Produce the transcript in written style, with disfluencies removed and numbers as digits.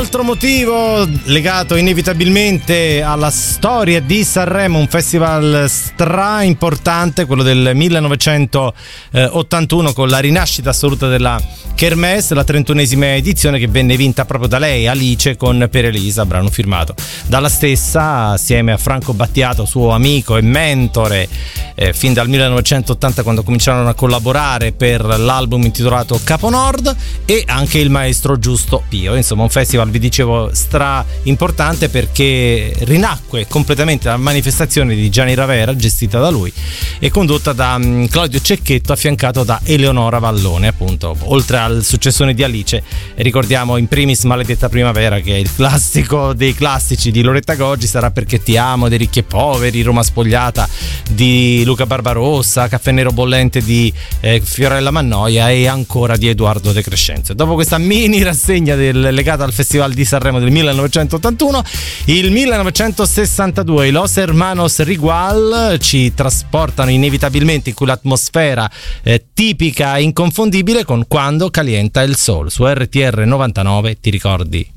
altro motivo legato inevitabilmente alla storia di Sanremo, un festival stra importante, quello del 1981, con la rinascita assoluta della Kermesse, la 31esima edizione, che venne vinta proprio da lei, Alice, con Per Elisa, brano firmato dalla stessa, assieme a Franco Battiato, suo amico e mentore, fin dal 1980, quando cominciarono a collaborare per l'album intitolato Capo Nord, e anche il maestro Giusto Pio. Insomma, un festival, vi dicevo, stra importante, perché rinacque completamente la manifestazione di Gianni Ravera, gestita da lui e condotta da Claudio Cecchetto, affiancato da Eleonora Vallone, appunto. Oltre al successone di Alice, ricordiamo in primis Maledetta Primavera, che è il classico dei classici di Loretta Goggi, Sarà perché ti amo dei Ricchi e Poveri, Roma Spogliata di Luca Barbarossa, Caffè Nero Bollente di Fiorella Mannoia e ancora di Edoardo De Crescenzo. Dopo questa mini rassegna legata al Festival di Sanremo del 1981, il 1962 i Los Hermanos Rigual ci trasportano inevitabilmente in quell'atmosfera tipica e inconfondibile con Quando calienta il sol. Su RTR 99, ti ricordi?